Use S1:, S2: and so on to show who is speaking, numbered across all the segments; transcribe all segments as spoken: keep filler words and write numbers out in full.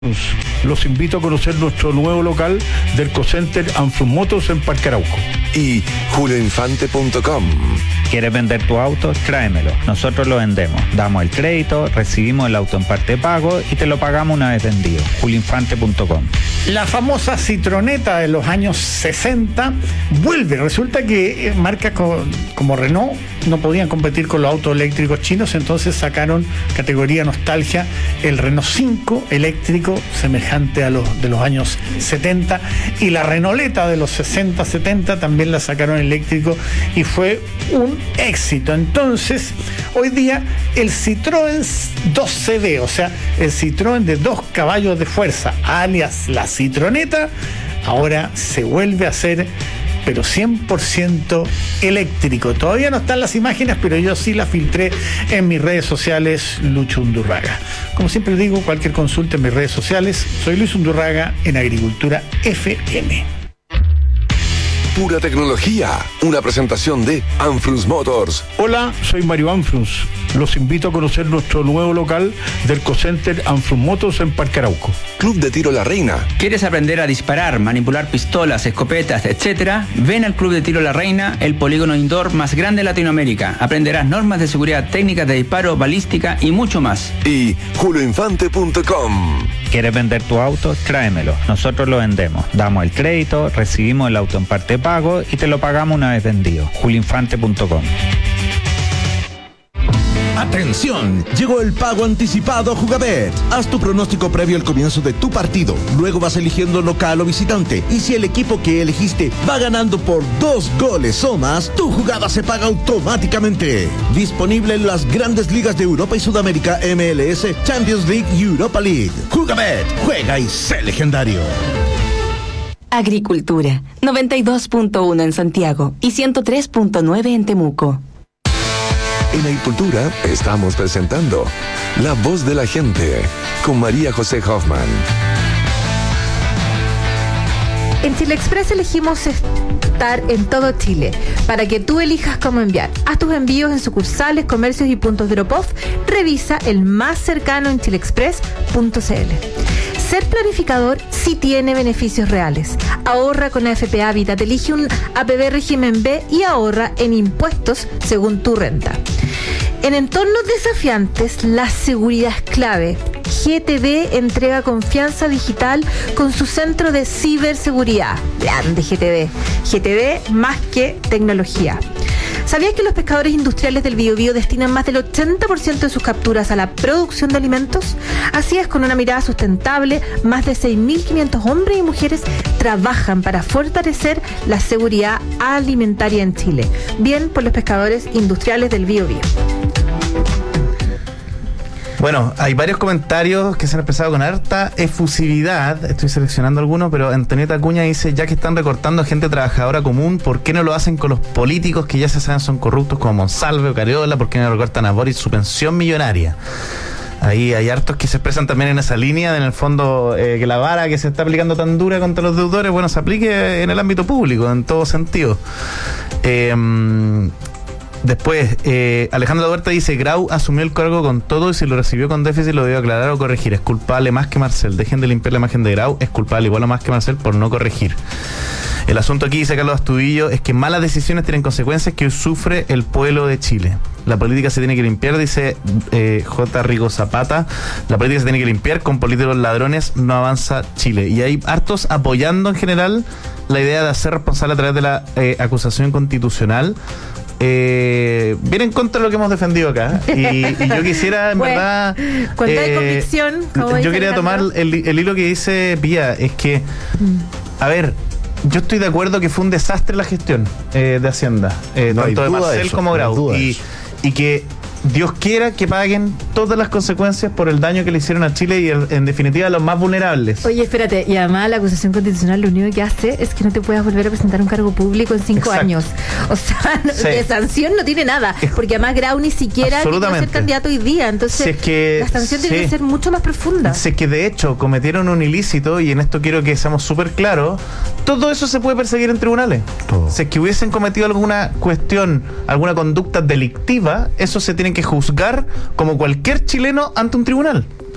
S1: Los invito a conocer nuestro nuevo local del Ecocenter Anfrus Motors en Parque Arauco.
S2: Y julio infante punto com.
S3: ¿Quieres vender tu auto? Tráemelo. Nosotros lo vendemos. Damos el crédito, recibimos el auto en parte de pago y te lo pagamos una vez vendido. julio infante punto com.
S1: La famosa Citroneta de los años sesenta vuelve. Resulta que marcas como Renault no podían competir con los autos eléctricos chinos, entonces sacaron categoría nostalgia el Renault cinco eléctrico semejante a los de los años setenta, y la Renauleta de los sesenta setenta también la sacaron eléctrico y fue un éxito. Entonces hoy día el Citroën dos C D, o sea el Citroën de dos caballos de fuerza, alias la Citroneta, ahora se vuelve a hacer pero cien por ciento eléctrico. Todavía no están las imágenes, pero yo sí las filtré en mis redes sociales, Lucho Undurraga. Como siempre digo, cualquier consulta en mis redes sociales, soy Luis Undurraga en Agricultura F M.
S2: Pura tecnología, una presentación de Anfrus Motors.
S1: Hola, soy Mario Anfrus. Los invito a conocer nuestro nuevo local del Ecocenter Anfrus Motors en Parque Arauco.
S2: Club de Tiro La Reina.
S4: ¿Quieres aprender a disparar, manipular pistolas, escopetas, etcétera? Ven al Club de Tiro La Reina, el polígono indoor más grande de Latinoamérica. Aprenderás normas de seguridad, técnicas de disparo, balística y mucho más.
S2: Y julio infante punto com.
S3: ¿Quieres vender tu auto? Tráemelo. Nosotros lo vendemos. Damos el crédito, recibimos el auto en parte de pago y te lo pagamos una vez vendido. julio infante punto com.
S5: ¡Atención! Llegó el pago anticipado Jugabet. Haz tu pronóstico previo al comienzo de tu partido. Luego vas eligiendo local o visitante. Y si el equipo que elegiste va ganando por dos goles o más, tu jugada se paga automáticamente. Disponible en las grandes ligas de Europa y Sudamérica, M L S, Champions League y Europa League. Jugabet, juega y sé legendario.
S6: Agricultura, noventa y dos punto uno en Santiago y ciento tres punto nueve en Temuco.
S2: En Agricultura estamos presentando La Voz de la Gente con María José Hoffman.
S7: En Chile Express elegimos estar en todo Chile para que tú elijas cómo enviar. Haz tus envíos en sucursales, comercios y puntos Drop-Off. Revisa el más cercano en chile express punto c l. Ser planificador sí tiene beneficios reales. Ahorra con A F P Habitat, elige un A P B régimen B y ahorra en impuestos según tu renta. En entornos desafiantes, la seguridad es clave. G T D entrega confianza digital con su centro de ciberseguridad. Grande G T D. G T D más que tecnología. ¿Sabías que los pescadores industriales del Biobío destinan más del ochenta por ciento de sus capturas a la producción de alimentos? Así es, con una mirada sustentable, más de seis mil quinientos hombres y mujeres trabajan para fortalecer la seguridad alimentaria en Chile. Bien por los pescadores industriales del Biobío.
S8: Bueno, hay varios comentarios que se han expresado con harta efusividad. Estoy seleccionando algunos, pero Antonieta Acuña dice: ya que están recortando a gente trabajadora común, ¿por qué no lo hacen con los políticos que ya se saben son corruptos como Monsalve o Cariola? ¿Por qué no recortan a Boris su pensión millonaria? Ahí hay hartos que se expresan también en esa línea, de, en el fondo, eh, que la vara que se está aplicando tan dura contra los deudores, bueno, se aplique en el ámbito público, en todo sentido. Eh... Después, eh, Alejandro Huerta dice: Grau asumió el cargo con todo y si lo recibió con déficit lo debió aclarar o corregir. Es culpable más que Marcel. Dejen de limpiar la imagen de Grau. Es culpable igual o más que Marcel por no corregir. El asunto aquí, dice Carlos Astudillo, es que malas decisiones tienen consecuencias que sufre el pueblo de Chile. La política se tiene que limpiar, dice eh, J. Rigo Zapata. La política se tiene que limpiar, con políticos ladrones no avanza Chile. Y hay hartos apoyando en general la idea de hacer responsable a través de la eh, acusación constitucional. Eh, viene en contra de lo que hemos defendido acá y, y yo quisiera en bueno, verdad
S7: cuando eh, hay convicción, como
S8: yo quería tomar el, el hilo que dice Pía, es que mm. a ver, yo estoy de acuerdo que fue un desastre la gestión eh, de Hacienda, eh, no tanto de Marcel eso, como Grau, no y, y que Dios quiera que paguen todas las consecuencias por el daño que le hicieron a Chile y el, en definitiva a los más vulnerables.
S7: Oye, espérate, y además la acusación constitucional lo único que hace es que no te puedas volver a presentar un cargo público en cinco Exacto. años. O sea, no, sí. de sanción no tiene nada, porque además Grau ni siquiera quiere ser candidato hoy día, entonces si es que, la sanción sí. tiene que ser mucho más profunda.
S8: Si es que de hecho cometieron un ilícito, y en esto quiero que seamos súper claros, todo eso se puede perseguir en tribunales. Todo. Si es que hubiesen cometido alguna cuestión, alguna conducta delictiva, eso se tiene que juzgar como cualquier chileno ante un tribunal.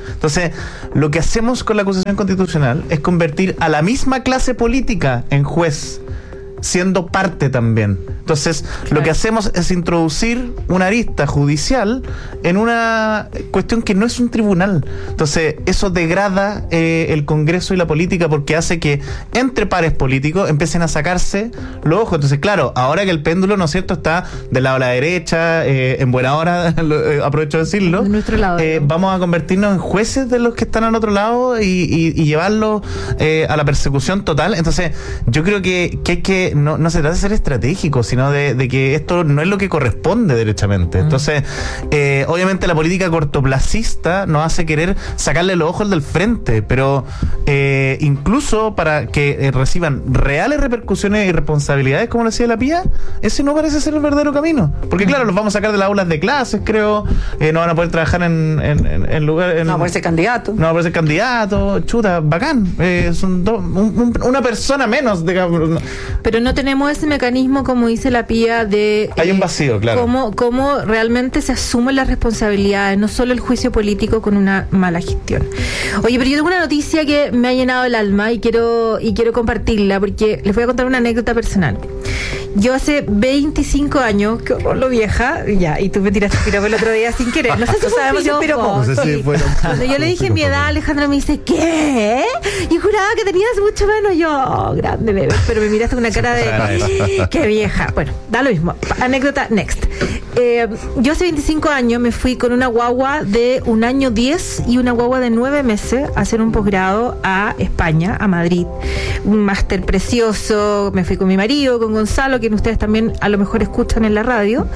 S8: Entonces, lo que hacemos con la acusación constitucional es convertir a la misma clase política en juez, siendo parte también. Entonces, claro, lo que hacemos es introducir una arista judicial en una cuestión que no es un tribunal. Entonces, eso degrada eh, el Congreso y la política, porque hace que entre pares políticos empiecen a sacarse los ojos. Entonces, claro, ahora que el péndulo, ¿no es cierto?, está del lado de la derecha, eh, en buena hora, lo, eh, aprovecho de decirlo,
S7: de nuestro lado,
S8: eh,
S7: ¿no?
S8: Vamos a convertirnos en jueces de los que están al otro lado y, y, y llevarlos eh, a la persecución total. Entonces, yo creo que, que hay que No, no se trata de ser estratégico, sino de, de que esto no es lo que corresponde derechamente. Entonces, eh, obviamente la política cortoplacista nos hace querer sacarle los ojos del frente, pero eh, incluso para que eh, reciban reales repercusiones y responsabilidades, como decía la Pía, ese no parece ser el verdadero camino. Porque claro, los vamos a sacar de las aulas de clases, creo, eh, no van a poder trabajar en, en, en, en lugares...
S9: No va a poder ser candidato.
S8: No va a poder ser candidato, chuta, bacán. Eh, son do, un, un, una persona menos, digamos.
S7: Pero no tenemos ese mecanismo, como dice la Pía, de...
S8: Hay
S7: eh,
S8: un vacío, claro.
S7: Cómo, cómo realmente se asumen las responsabilidades, no solo el juicio político con una mala gestión. Oye, pero yo tengo una noticia que me ha llenado el alma y quiero, y quiero compartirla, porque les voy a contar una anécdota personal. Yo hace veinticinco años, qué horror lo vieja, ya, y tú me tiraste el piropo el otro día sin querer. No sé si sabemos el piropo.
S5: No sé si fue-
S7: Cuando yo le dije mi edad, Alejandro me dice, ¿qué? Yo juraba que tenías mucho menos. Yo, oh, grande bebé, pero me miraste con una cara de, qué vieja. Bueno, da lo mismo. Anécdota next. Eh, yo hace veinticinco años me fui con una guagua de un año diez y una guagua de nueve meses a hacer un posgrado a España, a Madrid. Un máster precioso. Me fui con mi marido, con Gonzalo, que ustedes también a lo mejor escuchan en la radio.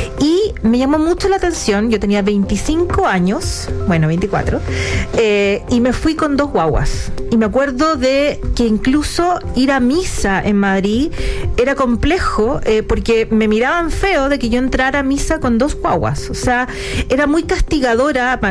S7: Y me llamó mucho la atención. Yo tenía veinticinco años, bueno, veinticuatro, eh, y me fui con dos guaguas. Y me acuerdo de que incluso ir a misa en Madrid era complejo, eh, porque me miraban feo de que yo entrara a misa con dos guaguas. O sea, era muy castigadora.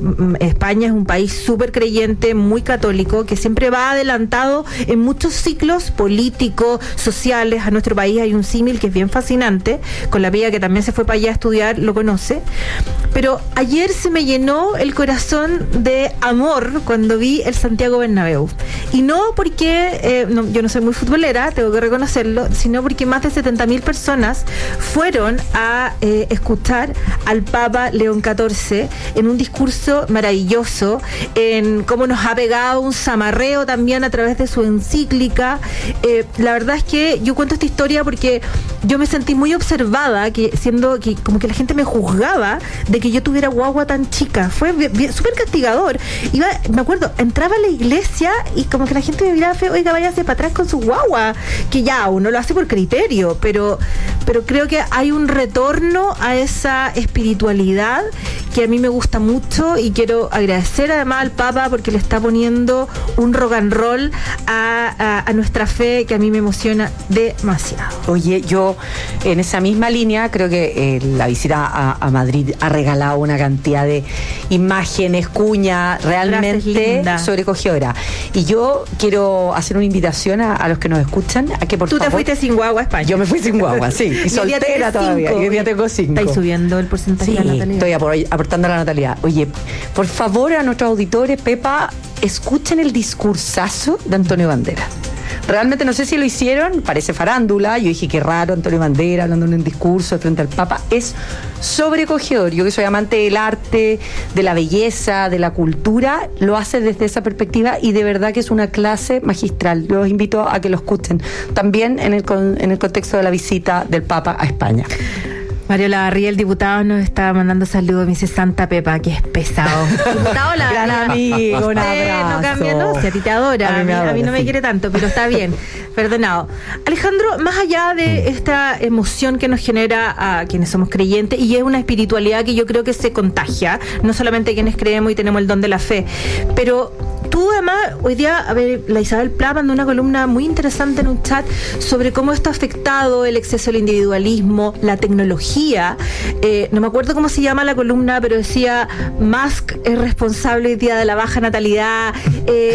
S7: España es un país súper creyente, muy católico, que siempre va adelantado en muchos ciclos políticos, sociales. A nuestro país hay un símil que es bien fascinante, con la Pía, que también se fue para allá a estudiar, lo conoce. Pero ayer se me llenó el corazón de amor cuando vi el Santiago Bernabéu. Y no porque eh, no, yo no soy muy futbolera, tengo que reconocerlo, sino porque más de setenta mil personas fueron a eh, escuchar al Papa León catorce en un discurso maravilloso, en cómo nos ha pegado un zamarreo también a través de su encíclica. Eh, la verdad es que yo cuento esta historia porque yo me sentí muy observada, que siendo que como que la gente me juzgaba de que yo tuviera guagua tan chica. Fue súper castigador. Iba, me acuerdo, entraba a la iglesia y como que la gente me miraba feo, oiga, váyase para atrás con su guagua, que ya uno lo hace por criterio, pero, pero creo que hay un retorno a esa espiritualidad que a mí me gusta mucho, y quiero agradecer además al Papa porque le está poniendo un rock and roll a, a, a nuestra fe, que a mí me emociona demasiado.
S9: Oye, yo en esa misma línea creo que eh, la visita a, a Madrid ha regalado una cantidad de imágenes, cuñas realmente sobrecogedora. Y yo quiero hacer una invitación a, a los que nos escuchan a que por
S7: Tú
S9: favor...
S7: te fuiste sin guagua a España.
S9: Yo me fui sin guagua, sí. Y soltera todavía. Y hoy día tengo cinco.
S7: ¿Estáis subiendo el porcentaje
S9: Sí,
S7: de la natalidad?
S9: estoy apor- aportando a la natalidad. Oye, por favor, a nuestros auditores, Pepa, escuchen el discursazo de Antonio Banderas. Realmente no sé si lo hicieron, parece farándula. Yo dije, qué raro, Antonio Banderas hablando en un discurso frente al Papa. Es sobrecogedor. Yo que soy amante del arte, de la belleza, de la cultura, lo hace desde esa perspectiva y de verdad que es una clase magistral. Los invito a que lo escuchen. También en el, con, en el contexto de la visita del Papa a España.
S7: Mario Lavarría, el diputado, nos estaba mandando saludos. Me dice Santa Pepa, que es pesado. Diputado, la
S9: Gran amigo, un
S7: Usted
S9: abrazo.
S7: no cambia, no, si a ti te adora,
S9: A mí
S7: a mí,
S9: me
S7: a mí
S9: adora,
S7: no me
S9: sí.
S7: quiere tanto, pero está bien, perdonado. Alejandro, más allá de esta emoción que nos genera a quienes somos creyentes, y es una espiritualidad que yo creo que se contagia, no solamente quienes creemos y tenemos el don de la fe, pero tú además, hoy día, a ver, la Isabel Pla mandó una columna muy interesante en un chat sobre cómo esto ha afectado el exceso del individualismo, la tecnología. Eh, no me acuerdo cómo se llama la columna, pero decía, Musk es responsable hoy día de la baja natalidad. Eh,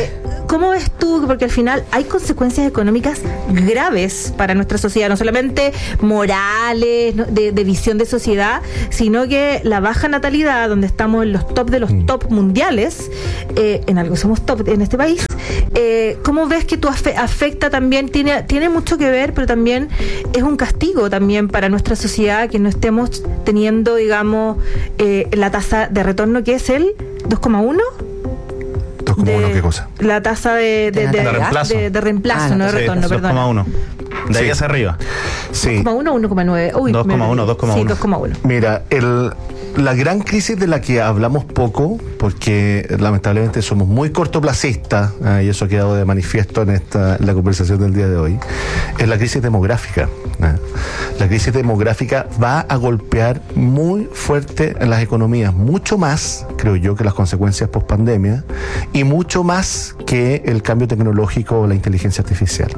S7: ¿cómo ves tú? Porque al final hay consecuencias económicas graves para nuestra sociedad, no solamente morales, ¿no? de, de visión de sociedad, sino que la baja natalidad, donde estamos en los top de los mm. top mundiales, eh, en algo somos top en este país, eh, ¿cómo ves que tú afecta también, tiene, tiene mucho que ver, pero también es un castigo también para nuestra sociedad que no estemos teniendo, digamos, eh, la tasa de retorno que es el dos coma uno?
S10: dos coma uno, ¿qué cosa?
S7: La tasa de, de, de, de, de reemplazo, de, de reemplazo ah, no de
S8: sí,
S7: retorno, perdón.
S8: dos coma uno. De ahí
S10: sí.
S8: hacia arriba.
S10: Sí.
S7: dos coma uno o uno coma nueve.
S8: dos coma uno, dos coma uno.
S7: Sí, dos coma uno.
S10: Mira, el, la gran crisis de la que hablamos poco, porque lamentablemente somos muy cortoplacistas, eh, y eso ha quedado de manifiesto en esta en la conversación del día de hoy, es la crisis demográfica. Eh. La crisis demográfica va a golpear muy fuerte en las economías, mucho más, creo yo, que las consecuencias post-pandemia, y mucho más que el cambio tecnológico o la inteligencia artificial.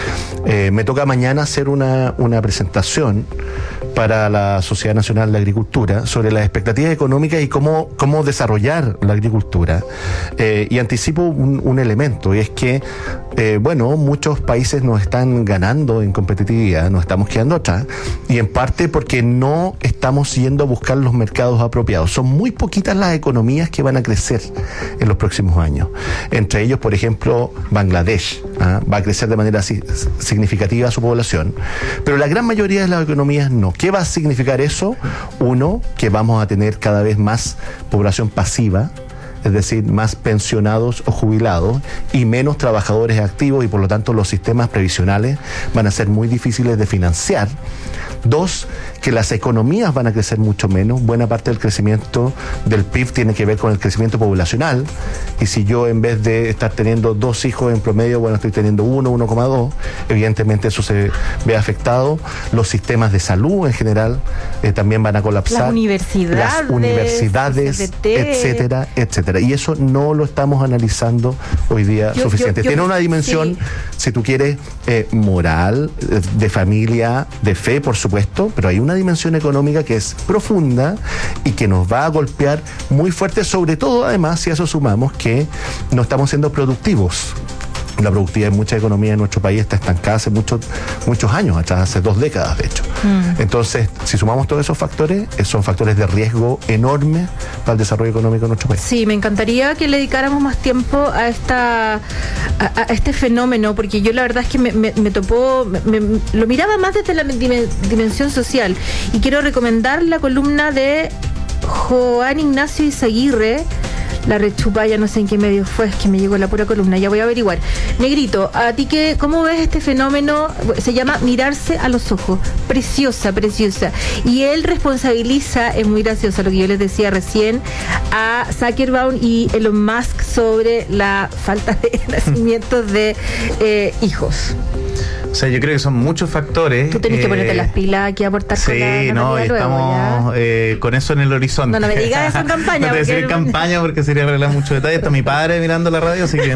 S10: Eh, me toca mañana hacer una, una presentación para la Sociedad Nacional de Agricultura sobre las expectativas económicas y cómo, cómo desarrollar la agricultura. Eh, y anticipo un, un elemento, y es que, eh, bueno, muchos países nos están ganando en competitividad, nos estamos quedando atrás, y en parte porque no estamos yendo a buscar los mercados apropiados. Son muy poquitas las economías que van a crecer en los próximos años. Entre ellos, por ejemplo, Bangladesh, ¿ah? va a crecer de manera si, significativa su población, pero la gran mayoría de las economías no. ¿Qué va a significar eso? Uno, que vamos a tener cada vez más población pasiva, es decir, más pensionados o jubilados y menos trabajadores activos, y por lo tanto los sistemas previsionales van a ser muy difíciles de financiar. Dos, que las economías van a crecer mucho menos. Buena parte del crecimiento del P I B tiene que ver con el crecimiento poblacional, y si yo en vez de estar teniendo dos hijos en promedio, bueno, estoy teniendo uno, uno coma dos, evidentemente eso se ve afectado. Los sistemas de salud en general eh, también van a colapsar.
S7: Las universidades,
S10: las universidades, C C T, etcétera, etcétera. Y eso no lo estamos analizando hoy día yo, suficiente. Yo, yo, Tiene una dimensión, sí. si tú quieres, eh, moral, de familia, de fe, por supuesto, pero hay una dimensión económica que es profunda y que nos va a golpear muy fuerte, sobre todo, además, si a eso sumamos que no estamos siendo productivos. La productividad en muchas economías de nuestro país está estancada hace muchos muchos años atrás, hace dos décadas de hecho. Mm. Entonces, si sumamos todos esos factores, son factores de riesgo enorme para el desarrollo económico de nuestro país.
S7: Sí, me encantaría que le dedicáramos más tiempo a esta a, a este fenómeno, porque yo la verdad es que me, me, me topó, me, me, lo miraba más desde la dimensión social, y quiero recomendar la columna de Juan Ignacio Izaguirre. La rechupa, ya no sé en qué medio fue, es que me llegó la pura columna, ya voy a averiguar. Negrito, ¿a ti qué, cómo ves este fenómeno? Se llama mirarse a los ojos. Preciosa, preciosa. Y él responsabiliza, es muy gracioso lo que yo les decía recién, a Zuckerberg y Elon Musk sobre la falta de nacimientos de eh, hijos.
S8: O sea, yo creo que son muchos factores.
S7: Tú tenés eh, que ponerte las pilas aquí a aportar
S8: sí,
S7: con la
S8: Sí, no, estamos luego, eh, con eso en el horizonte.
S7: No, no me digas eso en campaña.
S8: No te decir en campaña porque sería revelar mucho detalle. Está mi padre mirando la radio, así que...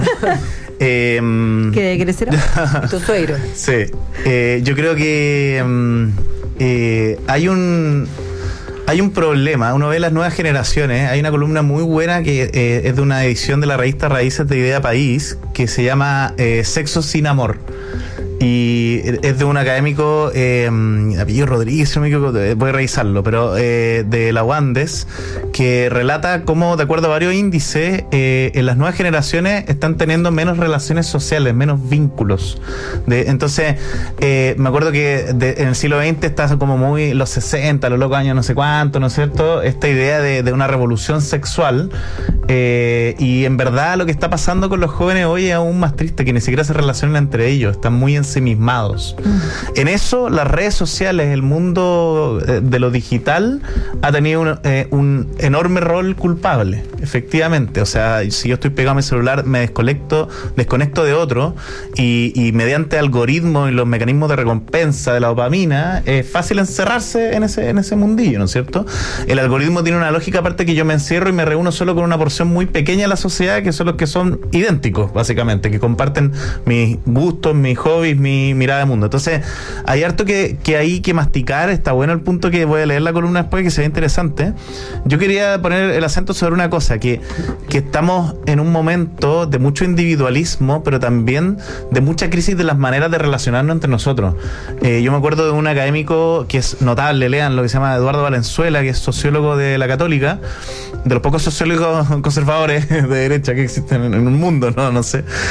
S8: eh,
S7: ¿Qué crecerá? Tu suegro.
S8: Sí. Eh, yo creo que eh, hay un... Hay un problema, uno ve las nuevas generaciones, hay una columna muy buena que eh, es de una edición de la revista Raíces de Idea País, que se llama eh, Sexo sin Amor. Y es de un académico, eh, apellido Rodríguez, no me equivoco, voy a revisarlo, pero eh, de la UANDES, que relata cómo, de acuerdo a varios índices, eh, en las nuevas generaciones están teniendo menos relaciones sociales, menos vínculos. De, entonces, eh, me acuerdo que de, en el siglo veinte está como muy los sesenta, los locos años no sé cuánto, ¿no es cierto? Esta idea de, de una revolución sexual, eh, y en verdad lo que está pasando con los jóvenes hoy es aún más triste, que ni siquiera se relacionan entre ellos, están muy ensimismados. Mm. En eso, las redes sociales, el mundo eh, de lo digital ha tenido un, eh, un enorme rol culpable, efectivamente. O sea, si yo estoy pegado a mi celular, me desconecto, desconecto de otro, y, y mediante algoritmos y los mecanismos de recompensa de la dopamina, es fácil encerrarse en ese, en ese mundillo, ¿no es cierto? El algoritmo tiene una lógica, aparte, que yo me encierro y me reúno solo con una porción muy pequeña de la sociedad, que son los que son idénticos, básicamente, que comparten mis gustos, mis hobbies, mi mirada de mundo. Entonces, hay harto que, que hay que masticar. Está bueno el punto que voy a leer la columna después, que se ve interesante. Yo quería poner el acento sobre una cosa, que, que estamos en un momento de mucho individualismo, pero también de mucha crisis de las maneras de relacionarnos entre nosotros. Eh, yo me acuerdo de un académico que es notable, lean, lo que se llama Eduardo Valenzuela, que es sociólogo de la Católica, de los pocos sociólogos conservadores de derecha que existen en el mundo, no, no sé.